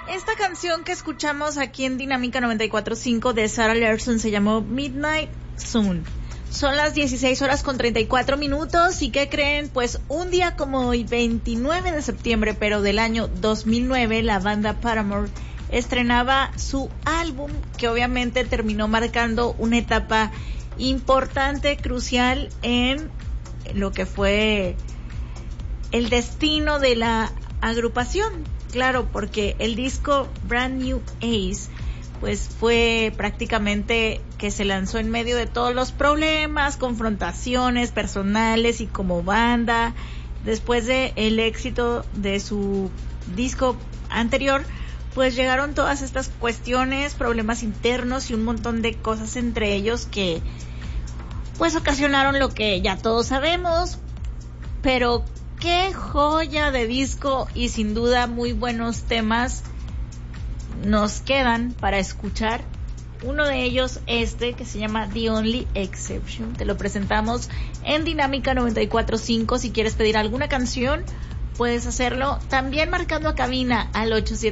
Esta canción que escuchamos aquí en Dinámica 94.5 de Sarah Larson se llamó Midnight Sun. Son las 16:34. ¿Y qué creen? Pues un día como hoy, 29 de septiembre, pero del año 2009, la banda Paramore estrenaba su álbum, que obviamente terminó marcando una etapa importante, crucial en lo que fue el destino de la agrupación. Claro, porque el disco Brand New Ace pues fue prácticamente que se lanzó en medio de todos los problemas, confrontaciones personales y como banda. Después de el éxito de su disco anterior, pues llegaron todas estas cuestiones, problemas internos y un montón de cosas entre ellos que pues ocasionaron lo que ya todos sabemos. Pero qué joya de disco, y sin duda muy buenos temas nos quedan para escuchar. Uno de ellos que se llama The Only Exception. Te lo presentamos en Dinámica 94.5. Si quieres pedir alguna canción, puedes hacerlo también marcando a cabina al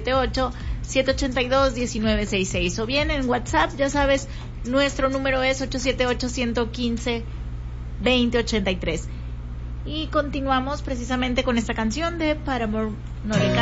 878-782-1966, o bien en WhatsApp. Ya sabes, nuestro número es 878-115-2083. Y continuamos precisamente con esta canción de Paramore, No le